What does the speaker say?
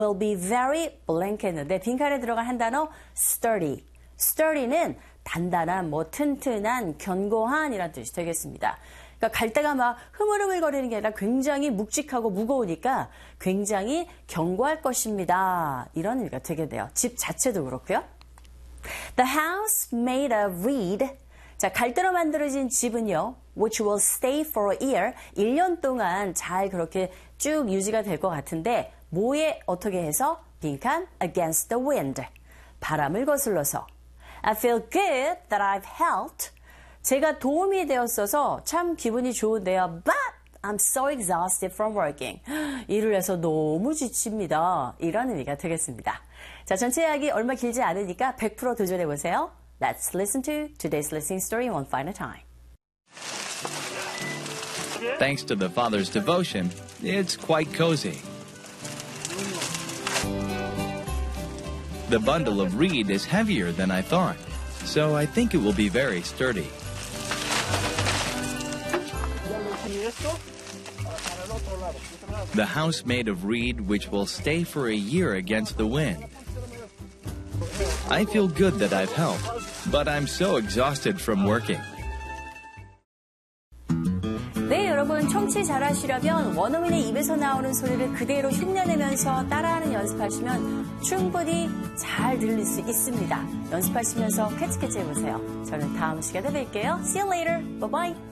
will be very blank 했는데 빈칸에 들어간 한 단어 sturdy. sturdy는 단단한, 튼튼한, 견고한 이란 뜻이 되겠습니다. 그러니까 갈대가 막 흐물흐물거리는 게 아니라 굉장히 묵직하고 무거우니까 굉장히 견고할 것입니다. 이런 의미가 되겠네요. 집 자체도 그렇고요. The house made of reed. 자, 갈대로 만들어진 집은요, which will stay for a year. 1년 동안 잘 그렇게 쭉 유지가 될 것 같은데, 뭐에 어떻게 해서? 빈칸, against the wind. 바람을 거슬러서. I feel good that I've helped. 제가 도움이 되었어서 참 기분이 좋은데요. But I'm so exhausted from working. 일을 해서 너무 지칩니다. 이런 의미가 되겠습니다. 자, 전체 이야기 얼마 길지 않으니까 100% 도전해보세요. Let's listen to today's listening story one final time. Thanks to the father's devotion, it's quite cozy. The bundle of reed is heavier than I thought, so I think it will be very sturdy. The house made of reed which will stay for a year against the wind. I feel good that I've helped, but I'm so exhausted from working. 네, 여러분 청취 잘하시려면 원어민의 입에서 나오는 소리를 그대로 흉내내면서 따라하는 연습하시면 충분히 잘 들릴 수 있습니다. 연습하시면서 캐치캐치 해보세요. 저는 다음 시간에 뵐게요. See you later. Bye-bye.